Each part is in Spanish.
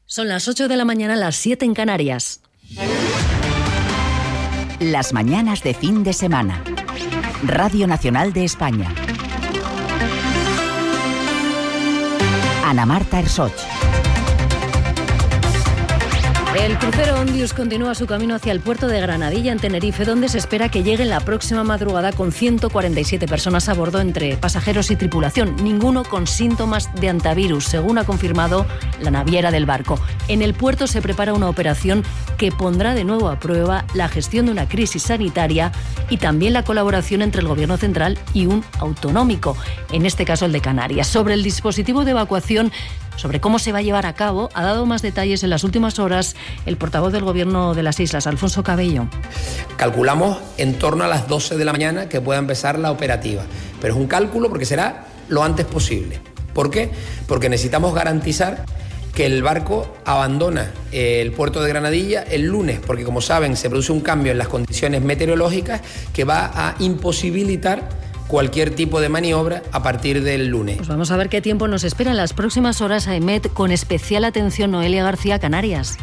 Son las 8 de la mañana, las 7 en Canarias. Las mañanas de fin de semana. Radio Nacional de España. Ana Marta Ersoch. El crucero Ondius continúa su camino hacia el puerto de Granadilla, en Tenerife, donde se espera que llegue la próxima madrugada con 147 personas a bordo, entre pasajeros y tripulación, ninguno con síntomas de antivirus, según ha confirmado la naviera del barco. En el puerto se prepara una operación que pondrá de nuevo a prueba la gestión de una crisis sanitaria y también la colaboración entre el Gobierno central y un autonómico, en este caso el de Canarias. Sobre el dispositivo de evacuación, sobre cómo se va a llevar a cabo, ha dado más detalles en las últimas horas el portavoz del Gobierno de las Islas, Alfonso Cabello. Calculamos en torno a las 12 de la mañana que pueda empezar la operativa, pero es un cálculo porque será lo antes posible. ¿Por qué? Porque necesitamos garantizar que el barco abandona el puerto de Granadilla el lunes, porque como saben se produce un cambio en las condiciones meteorológicas que va a imposibilitar cualquier tipo de maniobra a partir del lunes. Pues vamos a ver qué tiempo nos espera en las próximas horas a EMET, con especial atención Noelia García, Canarias.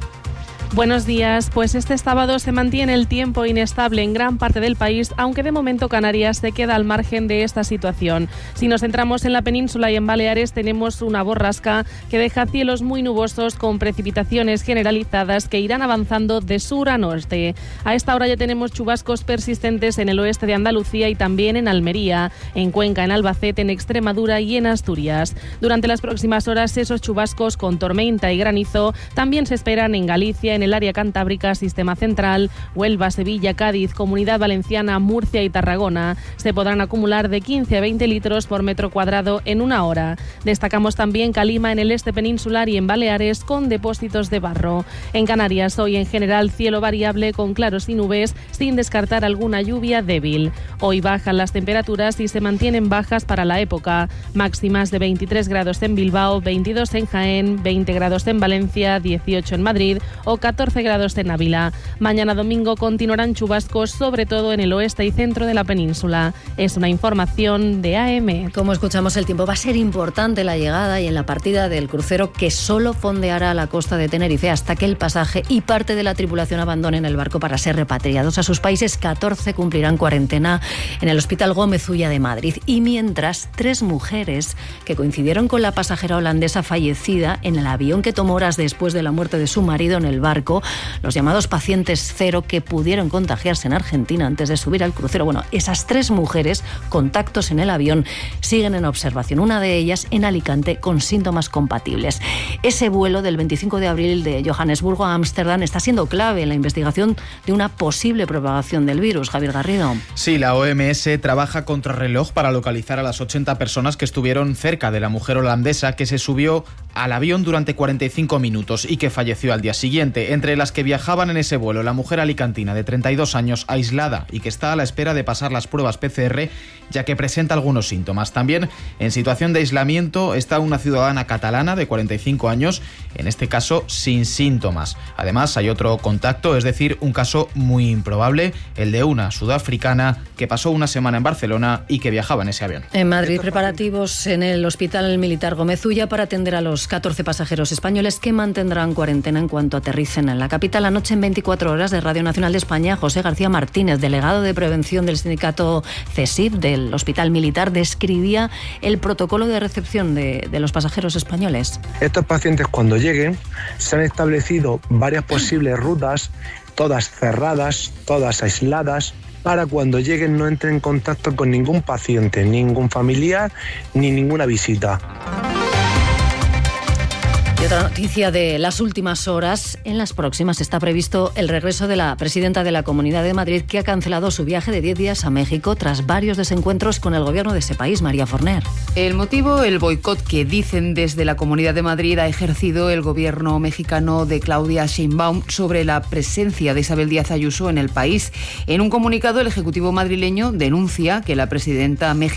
Buenos días. Pues este sábado se mantiene el tiempo inestable en gran parte del país, aunque de momento Canarias se queda al margen de esta situación. Si nos centramos en la península y en Baleares, tenemos una borrasca que deja cielos muy nubosos con precipitaciones generalizadas que irán avanzando de sur a norte. A esta hora ya tenemos chubascos persistentes en el oeste de Andalucía y también en Almería, en Cuenca, en Albacete, en Extremadura y en Asturias. Durante las próximas horas, esos chubascos con tormenta y granizo también se esperan en Galicia, en el área cantábrica, Sistema Central, Huelva, Sevilla, Cádiz, Comunidad Valenciana, Murcia y Tarragona. Se podrán acumular de 15 a 20 litros por metro cuadrado en una hora. Destacamos también Calima, en el este peninsular, y en Baleares, con depósitos de barro. En Canarias hoy en general cielo variable con claros y nubes, sin descartar alguna lluvia débil. Hoy bajan las temperaturas y se mantienen bajas para la época. Máximas de 23 grados en Bilbao, 22 en Jaén, 20 grados en Valencia, 18 en Madrid o 14 grados en Ávila. Mañana domingo continuarán chubascos, sobre todo en el oeste y centro de la península. Es una información de AM. Como escuchamos, el tiempo va a ser importante en la llegada y en la partida del crucero, que solo fondeará a la costa de Tenerife hasta que el pasaje y parte de la tripulación abandonen el barco para ser repatriados a sus países. 14 cumplirán cuarentena en el Hospital Gómez Ulla de Madrid. Y mientras, 3 mujeres que coincidieron con la pasajera holandesa fallecida en el avión que tomó horas después de la muerte de su marido en el barco, los llamados pacientes cero, que pudieron contagiarse en Argentina antes de subir al crucero. Bueno, esas 3 mujeres, contactos en el avión, siguen en observación. Una de ellas en Alicante con síntomas compatibles. Ese vuelo del 25 de abril de Johannesburgo a Ámsterdam está siendo clave en la investigación de una posible propagación del virus. Javier Garrido. Sí, la OMS trabaja contrarreloj para localizar a las 80 personas que estuvieron cerca de la mujer holandesa que se subió al avión durante 45 minutos y que falleció al día siguiente. Entre las que viajaban en ese vuelo, la mujer alicantina de 32 años, aislada y que está a la espera de pasar las pruebas PCR, ya que presenta algunos síntomas. También en situación de aislamiento está una ciudadana catalana de 45 años, en este caso sin síntomas. Además, hay otro contacto, es decir, un caso muy improbable, el de una sudafricana que pasó una semana en Barcelona y que viajaba en ese avión. En Madrid, preparativos en el Hospital Militar Gómez Ulla para atender a los 14 pasajeros españoles que mantendrán cuarentena en cuanto aterricen en la capital. Anoche, en 24 horas de Radio Nacional de España, José García Martínez, delegado de prevención del sindicato CESIF del Hospital Militar, describía el protocolo de recepción de los pasajeros españoles. Estos pacientes, cuando lleguen, se han establecido varias posibles rutas, todas cerradas, todas aisladas, para cuando lleguen no entren en contacto con ningún paciente, ningún familiar ni ninguna visita. Y otra noticia de las últimas horas: en las próximas está previsto el regreso de la presidenta de la Comunidad de Madrid, que ha cancelado su viaje de 10 días a México tras varios desencuentros con el gobierno de ese país. María Forner. El motivo, el boicot que dicen desde la Comunidad de Madrid ha ejercido el gobierno mexicano de Claudia Sheinbaum sobre la presencia de Isabel Díaz Ayuso en el país. En un comunicado, el Ejecutivo madrileño denuncia que la presidenta mexicana